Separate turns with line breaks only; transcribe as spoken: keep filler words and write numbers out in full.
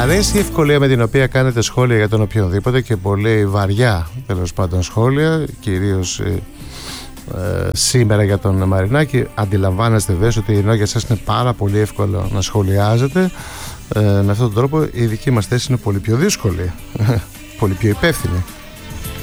αρέσει η ευκολία με την οποία κάνετε σχόλια για τον οποιονδήποτε και πολύ βαριά τέλος πάντων σχόλια, κυρίως ε, ε, σήμερα για τον Μαρινάκη. Αντιλαμβάνεστε δε ότι ενώ για σας είναι πάρα πολύ εύκολο να σχολιάζετε, ε, με αυτόν τον τρόπο η δική μας θέση είναι πολύ πιο δύσκολη, πολύ πιο υπεύθυνη.